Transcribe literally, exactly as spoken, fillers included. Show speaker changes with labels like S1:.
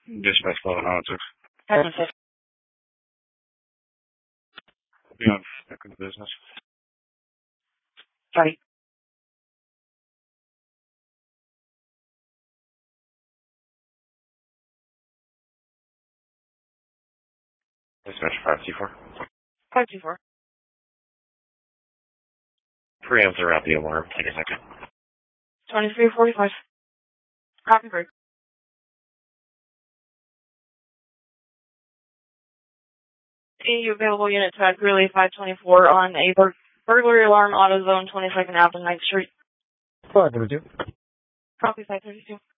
S1: Dispatch eleven oh six.
S2: Heaven six.
S1: Be on second business.
S2: Sorry.
S1: Dispatch five two four.
S2: five two four.
S1: Preempts around the alarm. Take a second.
S2: twenty-three forty-five. Copy break. A available unit to add Greeley five twenty-four on a bur- burglary alarm, AutoZone, twenty-second Avenue, ninth Street.
S3: five thirty-two.
S2: Copy five thirty-two.